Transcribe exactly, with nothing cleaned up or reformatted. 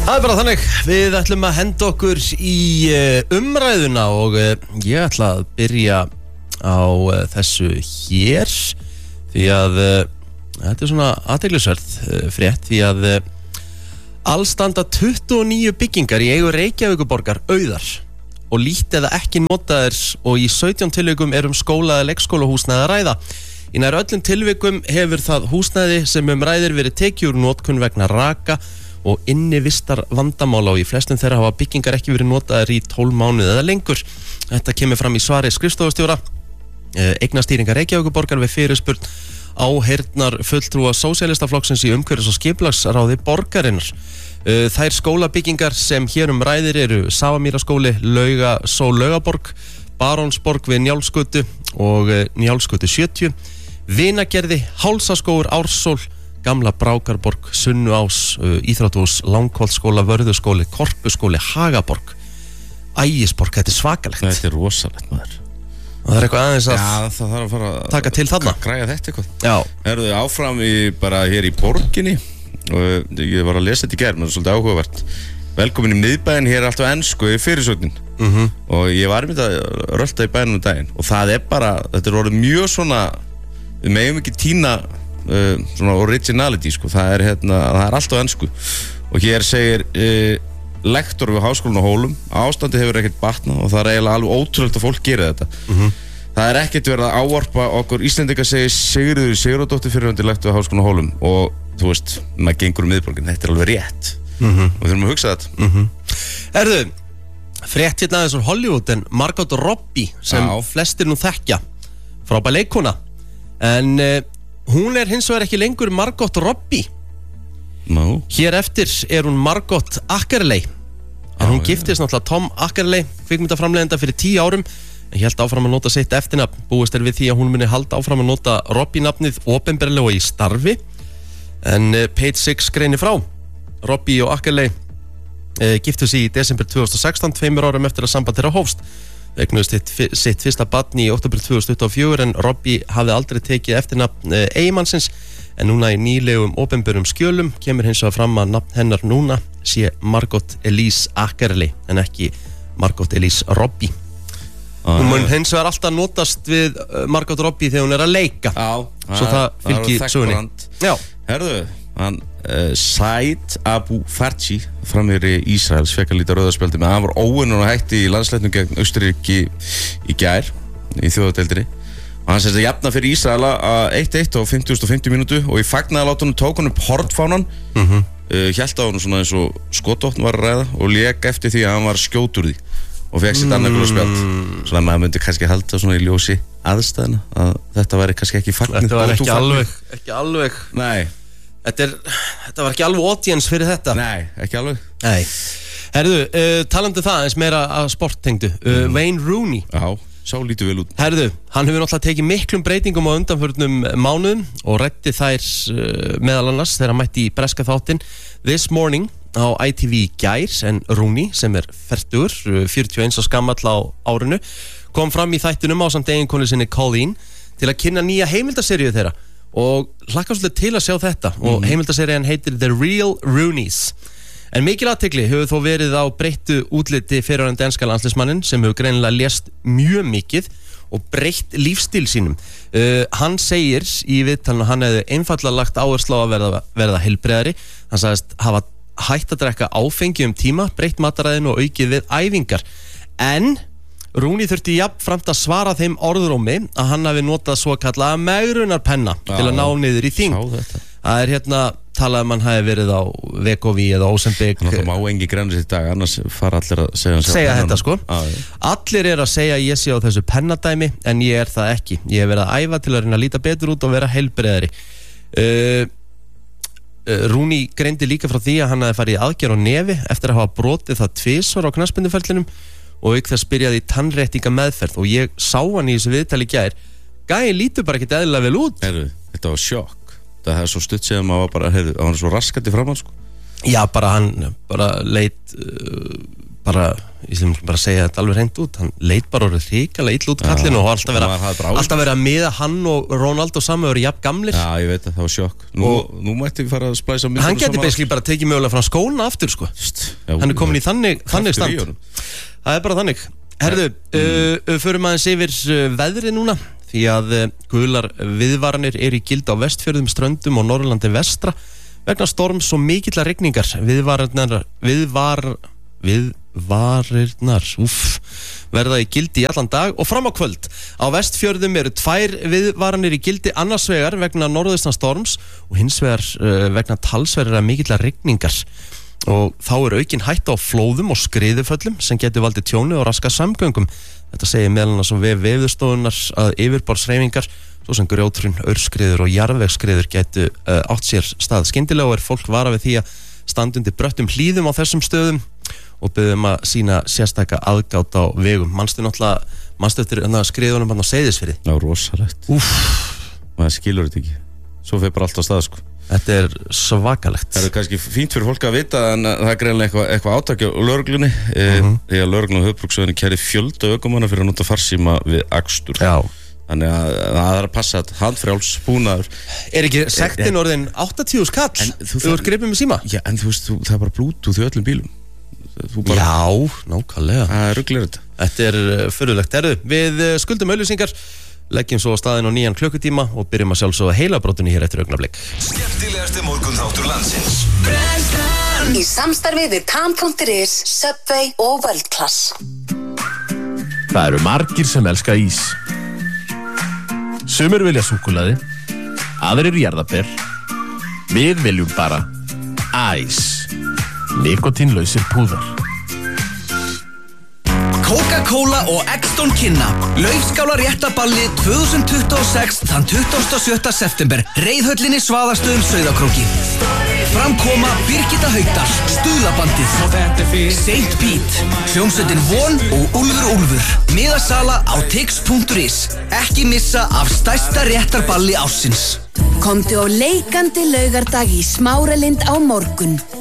Það er bara þannig, við ætlum að henda okkur í umræðuna og ég ætla að byrja á þessu hér því að þetta er svona athyglisverð frétt því að alls standa tuttugu og níu byggingar í eigu Reykjavíkurborgar auðar og lítið eða ekki notaðir og í sautján tilvikum er um skóla eða leikskólahúsnæði að ræða. Í nær öllum tilvikum hefur það húsnæði sem um ræðir verið tekið úr notkun vegna raka og innivistar vandamála og í flestum þeirra hafa byggingar ekki verið notaðir í tólf mánuði eða lengur. Þetta kemur fram í svari skrifstofustjóra eignastýringar Reykjavíkurborgar við fyrirspurn áheyrnar fulltrúa sósíalistaflokksins í umhverfis- og skipulagsráði borgarinnar. Þær skólabyggingar sem hér um ræðir eru Safamýraskóli, Lauga, Sól Laugaborg, Barónsborg við Njálsgötu og Njálsgötu sjötíu, Vinagerði, Hálsaskógur, Ársól, Gamla Brákarborg, Sunnuás, Íþróttahús, Langholtsskóla, Vörðuskóli, Korpuskóli, Hagaborg, Ægisborg. Þetta er svakalegt. Þetta er rosalegt, maður. Og það er eitthvað aðeins að, Já, það þarf að fara að taka til þarna. Græja þetta eitthvað. Já. Herðu áfram í, bara hér í borginni og ég var að lesa þetta í gær, menn það er svolítið áhugavert. Velkomin í miðbæinn, hér er alltaf ensku í fyrirsögnin. Mm -hmm. Og ég var með að rölda í bænum um daginn og það er bara, þetta er orðið mjög svona, við megum ekki tína uh, svona originality, sko. Það er hérna, það er alltaf ensku. Og hér segir uh, lektor við Háskólann á Hólum, ástandi hefur ekkert batnað og það er eiginlega alveg ótrúlegt að fólk gera þetta. Mm -hmm. Það er ekkert verið að ávarpa okkur Íslendinga, segir Sigríður Sigurðardóttir fyrrverandi lektor við Háskólann á Hólum og þú veist, maður gengur um miðborgin, þetta er alveg rétt. Mm -hmm. Og við þurfum að hugsa þetta. Mm -hmm. Erðu, frétt hérna aðeins úr Hollywood en Margot Robbie sem Já. flestir nú þekkja, frábær leikkona, en uh, hún er hins vegar ekki lengur Margot Robbie. No. Hér eftir er hún Margot Ackerley, en Já, hún ja. giftist náttúrulega Tom Ackerley, kvikmyndaframleiðanda fyrir tíu árum, en hélt áfram að nota sitt eftirnafn. Búist er við því að hún muni halda áfram að nota Robbie-nafnið opinberlega og í starfi, en uh, Page Six greinir frá. Robbie og Ackerley uh, giftu sig í desember tvö þúsund og sextán, tveimur árum eftir að samband þeirra hófst. Eignuðust sitt, sitt fyrsta barn í október tvö þúsund tuttugu og fjögur en Robbie hafði aldrei tekið eftirnafn uh, eiginmannsins, en núna í nýlegum opinberum skjölum kemur hins vegar fram að nafn hennar núna sé Margot Elise Ackerley en ekki Margot Elise Robbie. Ah, hún mun hins vegar alltaf notast við uh, Margot Robbie þegar hún er að leika. Já, svo það fylgir sögunni. Já. Herðu, hann uh, Said Abu Farji, framherji Ísraels, fekk að líta rauðarspjaldi með hann var óunnur og hætti í landsleiknum gegn Austurríki í gær í þjóðadeildinni. Og hann sérst að jafna fyrir Ísraela að eitt eitt á fimmtíu og fimmtíu mínútu og í fagnaðalátunum tók hann upp hornfánan, mm -hmm. uh, hélt á hann svona eins og skotvopn var að ræða og lék eftir því að hann var skjótur því og fekk sitt annað gula spjald. Svona maður myndi kannski halda svona í ljósi aðstæðina að þetta væri kannski ekki fagnin. Þetta var ekki alveg, ekki alveg. Nei. Þetta, er, þetta var ekki alveg audience fyrir þetta. Nei, ekki alveg. Nei. Herðu, uh, talandi það eins meira að sporttengdu, uh, mm. Wayne Rooney. Já, sá lítið vel út. Herðu, hann hefur náttúrulega tekið miklum breytingum á undanförnum mánuðum og ræddi þær uh, meðal annars þegar hann mætti í breska þáttinn This Morning á I T V í gær, en Rooney sem er fertugur, fjörutíu og eins á skamall á árinu, kom fram í þættinum á samt eiginkonu sinni Colleen til að kynna nýja heimildaseríu þeirra og hlakka svolítið til að sjá þetta mm. og heimildaserían heitir The Real Rooneys. En mikil athygli hefur þó verið á breyttu útliti fyrrverandi enska landsliðsmanninn sem hefur greinilega lést mjög mikið og breytt lífstíl sínum. Uh, hann segir í viðtalinu að hann hefði einfallega lagt áherslu á að verða, verða heilbrigðari. Hann sagðist hafa hætt að drekka áfengi um tíma, breytt mataræðinu og aukið við æfingar. En Rooney þurfti jafnframt að svara þeim orðrómi að hann hafi notað svo kallaða megrunarpenna til að ná niður í þyngd. Það er hérna talað um hann hafi verið á Vegovi eða Ozempic. Það má engi grænir sér í dag, annars fara allir að segja, segja þetta sko. Ah, allir er að segja að ég sé á þessu pennadæmi en ég er það ekki. Ég hef verið að æfa til að reyna að líta betur út og vera heilbrigðari. Uh, Rooney greindi líka frá því að hann hafi farið í aðgerð á nefi eftir að hafa brotið það tvisvar á knattspyrnuferlinum og auk þess byrjaði í tannréttinga meðferð og ég sá hann í þessu viðtali í gær. Gæi lítur bara ekkert eðlilega vel út. Heru, þetta var sjokk. Það er svo stutt sem maður var bara, heyrðu, hann var svo raskandi fram hann sko. Já, bara hann bara leit uh, bara, ég sem bara segja þetta alveg hreint út, hann leit bara orðið hrikalega illa út kallinu og alltaf vera, alltaf vera að miða hann og Ronaldo saman verið jafn gamlir. Já, ég veit að það var sjokk. Nú, nú mætti við fara að splæsa myndir. Hann geti basically bara tekið mögulega frá skóna aftur, sko. Já, hann er komin í þannig, þannig stand. Það er bara þannig. Herðu, mm. uh, förum aðeins yfir uh, veðrið núna, því að uh, gular viðvaranir eru í gildi á Vestfjörðum, Ströndum og Norðurlandi vestra vegna storms og mikillar rigningar. Viðvaranir, viðvar, viðvarirnar, uff, verða í gildi í allan dag og fram á kvöld. Á Vestfjörðum eru tvær viðvaranir í gildi, annars vegar vegna norðaustan storms og hins vegar uh, vegna talsverðar mikillar rigningar. Og þá er aukin hætta á flóðum og skriðuföllum sem getur valdið tjóni og raska samgöngum. Þetta segir meðal annars á vef Veðurstofunnar að yfirborðshreyfingar svo sem grjóthrun, aurskriður og jarðvegsskriður getu uh, átt sér stað skyndilega og er fólk vara við því að standa undir bröttum hlíðum á þessum stöðum og biðum að sína sérstaka aðgát á vegum. Manstu náttúrulega, manstu eftir skriðunum hann á Seyðisfirði? Já, rosalegt. Úff, maður skilur þetta ekki. Svo fer bara allt á stað, sko. Þetta er svakalegt. Það er kannski fínt fyrir fólk að vita en það er greinlega eitthvað, eitthvað átakja á lögreglunni mm-hmm. því að lögreglun og höfbruksveðinni kæri fjölda ökumanna fyrir að nota farsíma við akstur. Já. Þannig að það er að passa að handfrjáls búnaður. Er ekki sektin orðin áttatíu skall? Þú ert gripið með síma? Já, en þú veist, þú, það er bara Bluetooth í öllum bílum. Bara, já, nákvæmlega. Það er rugglir þetta. Þetta er uh, furðulegt. Erðu, við uh, skuldum auglýsingar. Leggjum svo á staðinn á nýjan klukkutíma og byrjum að sjálfsögða heilabrótinu hér eftir augnablik. Skemmtilegasti morgunþáttur landsins. Í samstarfi við Tam punktur is, Subway og World Class. Það eru margir sem elska ís. Sumir vilja súkkulaði, aðrir jarðarber. Við viljum bara æs. Nikotínlausir púðar. Coca-Cola og Exton kynna Laufskálar réttaballi tvö þúsund tuttugu og sex þann tuttugasta og sjötta september Reiðhöllinni Svaðastöðum Sauðárkróki. Framkoma Birgitta Haukdal, Stuðlabandið, Saint Pete, hljómsveitin Von og Úlfur Úlfur. Miðasala á tix punktur is. Ekki missa af stærsta réttarballi ársins. Komdu á leikandi laugardag í Smáralind á morgun.